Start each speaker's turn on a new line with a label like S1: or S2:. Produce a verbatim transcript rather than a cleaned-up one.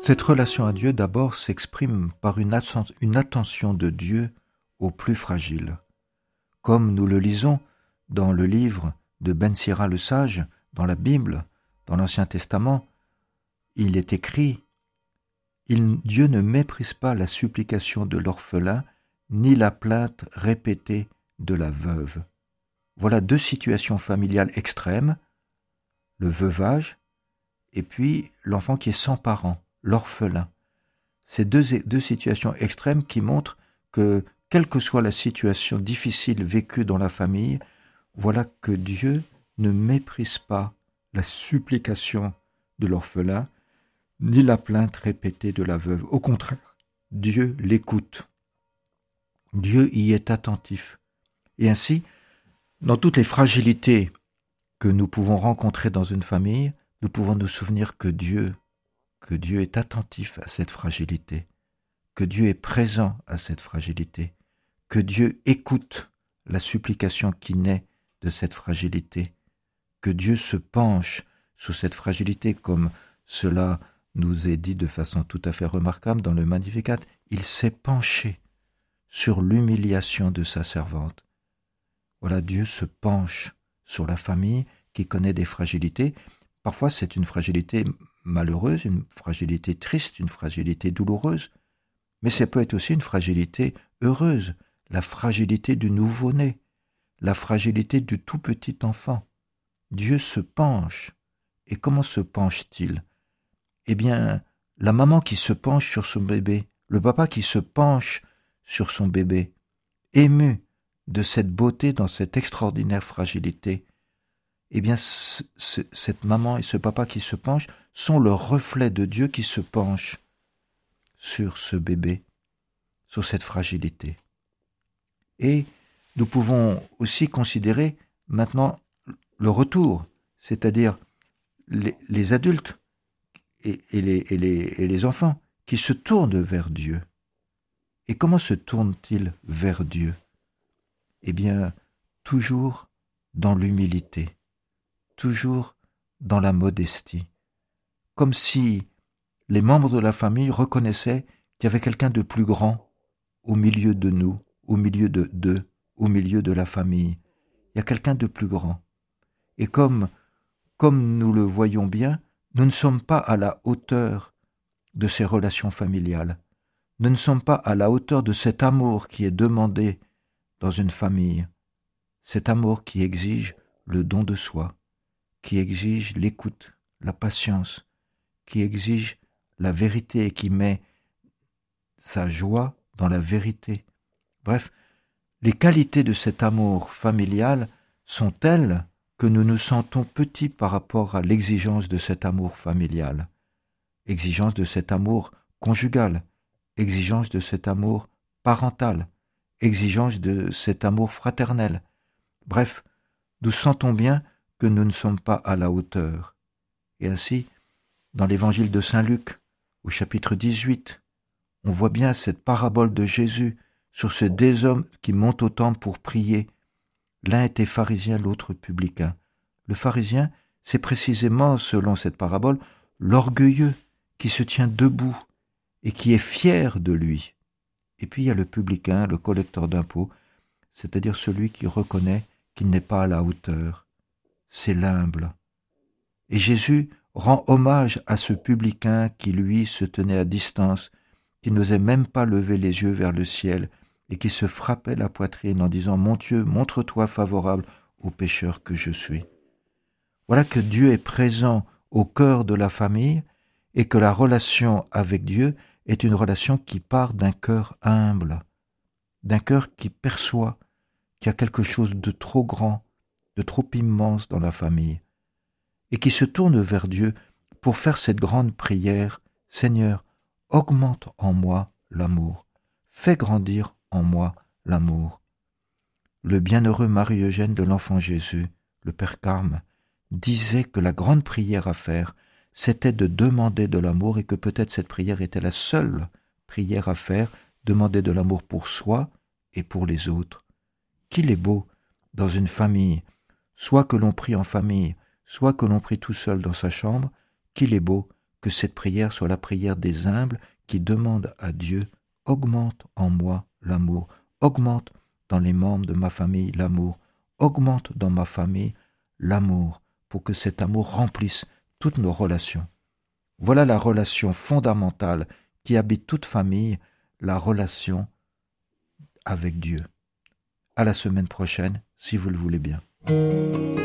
S1: Cette relation à Dieu d'abord s'exprime par une, atten- une attention de Dieu aux plus fragiles. Comme nous le lisons dans le livre de Ben Sira le Sage, dans la Bible, dans l'Ancien Testament, il est écrit « Il- Dieu ne méprise pas la supplication de l'orphelin, ni la plainte répétée de la veuve. » Voilà deux situations familiales extrêmes, le veuvage et puis l'enfant qui est sans parents, l'orphelin. Ces deux, deux situations extrêmes qui montrent que, quelle que soit la situation difficile vécue dans la famille, voilà que Dieu ne méprise pas la supplication de l'orphelin, ni la plainte répétée de la veuve. Au contraire, Dieu l'écoute. Dieu y est attentif. Et ainsi, dans toutes les fragilités que nous pouvons rencontrer dans une famille, nous pouvons nous souvenir que Dieu, que Dieu est attentif à cette fragilité, que Dieu est présent à cette fragilité, que Dieu écoute la supplication qui naît de cette fragilité, que Dieu se penche sur cette fragilité comme cela nous est dit de façon tout à fait remarquable dans le Magnificat. Il s'est penché sur l'humiliation de sa servante. Voilà, Dieu se penche sur la famille qui connaît des fragilités. Parfois, c'est une fragilité malheureuse, une fragilité triste, une fragilité douloureuse, mais ça peut être aussi une fragilité heureuse, la fragilité du nouveau-né, la fragilité du tout petit enfant. Dieu se penche. Et comment se penche-t-il ? Eh bien, la maman qui se penche sur son bébé, le papa qui se penche sur son bébé, ému de cette beauté dans cette extraordinaire fragilité, eh bien, c- c- cette maman et ce papa qui se penchent sont le reflet de Dieu qui se penche sur ce bébé, sur cette fragilité. Et nous pouvons aussi considérer maintenant le retour, c'est-à-dire les, les adultes et, et, les, et, les, et les enfants qui se tournent vers Dieu. Et comment se tournent-ils vers Dieu ? Eh bien, toujours dans l'humilité, toujours dans la modestie, comme si les membres de la famille reconnaissaient qu'il y avait quelqu'un de plus grand au milieu de nous, au milieu de d'eux, au milieu de la famille. Il y a quelqu'un de plus grand. Et comme, comme nous le voyons bien, nous ne sommes pas à la hauteur de ces relations familiales. Nous ne sommes pas à la hauteur de cet amour qui est demandé dans une famille. Cet amour qui exige le don de soi, qui exige l'écoute, la patience, qui exige la vérité et qui met sa joie dans la vérité. Bref, les qualités de cet amour familial sont telles que nous nous sentons petits par rapport à l'exigence de cet amour familial, exigence de cet amour conjugal, exigence de cet amour parental, exigence de cet amour fraternel. Bref, nous sentons bien que nous ne sommes pas à la hauteur. Et ainsi, dans l'évangile de Saint Luc, au chapitre dix-huit, on voit bien cette parabole de Jésus sur ces deux hommes qui montent au temple pour prier. L'un était pharisien, l'autre publicain. Le pharisien, c'est précisément, selon cette parabole, l'orgueilleux qui se tient debout et qui est fier de lui. Et puis il y a le publicain, le collecteur d'impôts, c'est-à-dire celui qui reconnaît qu'il n'est pas à la hauteur. C'est l'humble. Et Jésus rend hommage à ce publicain qui, lui, se tenait à distance, qui n'osait même pas lever les yeux vers le ciel et qui se frappait la poitrine en disant « Mon Dieu, montre-toi favorable au pécheur que je suis ». Voilà que Dieu est présent au cœur de la famille et que la relation avec Dieu est une relation qui part d'un cœur humble, d'un cœur qui perçoit qu'il y a quelque chose de trop grand, de trop immense dans la famille, et qui se tourne vers Dieu pour faire cette grande prière « Seigneur, augmente en moi l'amour, fais grandir en moi l'amour. » Le bienheureux Marie-Eugène de l'Enfant Jésus, le Père Carme, disait que la grande prière à faire, c'était de demander de l'amour et que peut-être cette prière était la seule prière à faire, demander de l'amour pour soi et pour les autres. Qu'il est beau dans une famille, soit que l'on prie en famille, soit que l'on prie tout seul dans sa chambre, qu'il est beau que cette prière soit la prière des humbles qui demandent à Dieu « Augmente en moi l'amour, augmente dans les membres de ma famille l'amour, augmente dans ma famille l'amour, pour que cet amour remplisse toutes nos relations. » Voilà la relation fondamentale qui habite toute famille, la relation avec Dieu. À la semaine prochaine, si vous le voulez bien.